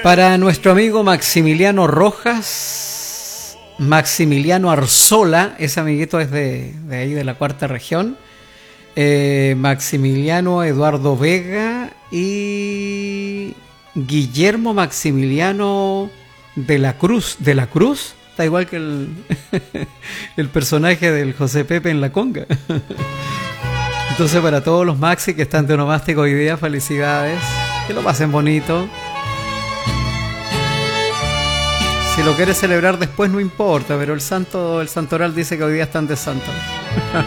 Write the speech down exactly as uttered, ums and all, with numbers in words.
Para nuestro amigo Maximiliano Rojas, Maximiliano Arzola, ese amiguito es de, de ahí de la cuarta región, eh, Maximiliano Eduardo Vega y Guillermo Maximiliano de la Cruz, de la Cruz, está igual que el, el personaje del José Pepe en La Conga. Entonces, para todos los Maxi que están de onomástico hoy día, felicidades, que lo pasen bonito. Si lo quieres celebrar después no importa, pero el santo, el santoral dice que hoy día están de santo.